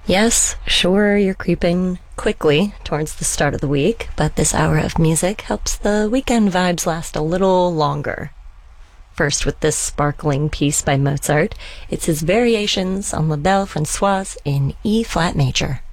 Yes, sure, you're creeping quickly towards the start of the week, but this hour of music helps the weekend vibes last a little longer. First, with this sparkling piece by Mozart, it's his variations on La Belle Françoise in E flat major.